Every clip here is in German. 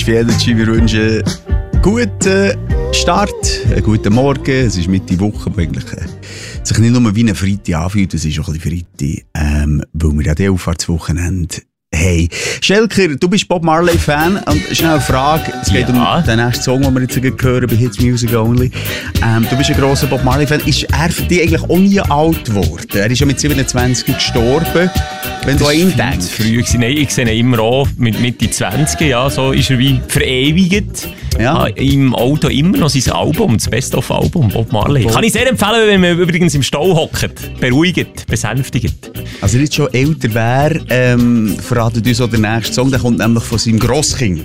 für Energy. Wir wünschen einen guten Start, einen guten Morgen. Es ist Mitte Woche, wo eigentlich sich nicht nur wie ein Freitag anfühlt, es ist auch ein bisschen Freitag, weil wir ja die Auffahrtswochenende. Hey, Schelker, du bist Bob Marley-Fan und schnell eine Frage, es geht um den nächsten Song, den wir jetzt hören bei Hits Music Only. Du bist ein grosser Bob Marley-Fan. Ist er für dich eigentlich auch nie alt geworden? Er ist ja mit 27 gestorben. Wenn du an ihn denkst. Früh gewesen. Nein, ich sehe ihn immer auch mit Mitte 20, ja, so ist er wie verewigt. Ja. Im Auto immer noch sein Album, das Best-of-Album, Bob Marley. Kann ich sehr empfehlen, wenn man übrigens im Stau hockt. Beruhigt, besänftigt. Also er jetzt schon älter wäre, verratet uns auch der nächste Song, der kommt nämlich von seinem Grosskind.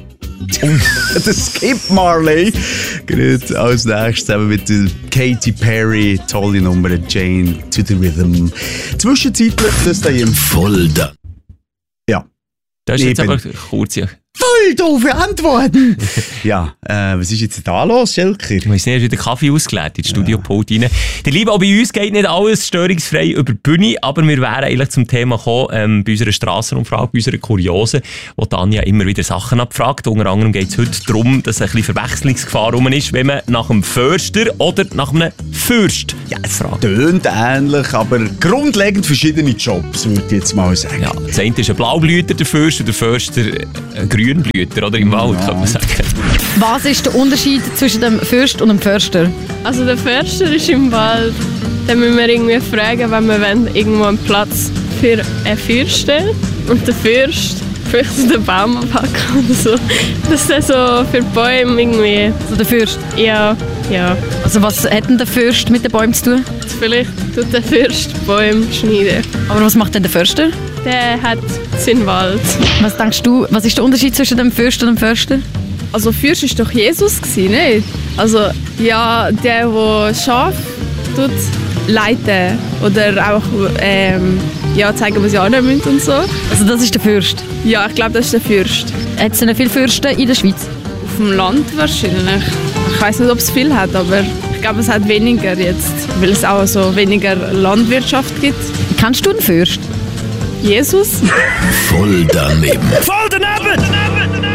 Der Skip Marley. Gerade als nächstes zusammen mit Katy Perry, tolle Nummer, Jane to the Rhythm. Zwischenzeitlich das da im Voll da. Ja. Das ist jetzt aber kurz, ja. Voll doofe Antworten! Ja, was ist jetzt da los, Schelker? Wir haben wieder Kaffee ausgeleert ins Studiopult rein. Der Liebe, auch bei uns geht nicht alles störungsfrei über die Bühne, aber wir wären eigentlich zum Thema gekommen, bei unserer Strassenumfrage, bei unserer Kuriosen, wo Tanja immer wieder Sachen abfragt. Unter anderem geht es heute darum, dass ein bisschen Verwechslungsgefahr rum ist, wenn man nach einem Förster oder nach einem Fürst fragt. Tönt ähnlich, aber grundlegend verschiedene Jobs, würde ich jetzt mal sagen. Ja, das eine ist ein Blaublüter, der Fürst, und der Förster ein Grünblüter, oder im Wald, kann man sagen. Was ist der Unterschied zwischen dem Fürst und dem Förster? Also der Förster ist im Wald. Dann müssen wir irgendwie fragen, wenn wir irgendwo einen Platz für einen Fürst stellen. Und der Fürst vielleicht so den Baum abhacken oder so. Das ist dann so für die Bäume irgendwie. Also der Fürst? Ja. Also was hat denn der Fürst mit den Bäumen zu tun? Vielleicht tut der Fürst Bäume schneiden. Aber was macht denn der Förster? Der hat seinen Wald. Was denkst du, was ist der Unterschied zwischen dem Fürst und dem Förster? Also Fürst war doch Jesus, nicht? Also ja, der Schaf tut leiten oder auch zeigen, was sie annehmen müssen und so. Also das ist der Fürst? Ja, ich glaube, das ist der Fürst. Hat es denn viele Fürsten in der Schweiz? Auf dem Land wahrscheinlich. Ich weiß nicht, ob es viel hat, aber ich glaube, es hat weniger jetzt, weil es auch so weniger Landwirtschaft gibt. Kennst du einen Fürst? Jesus? Voll daneben. Voll daneben!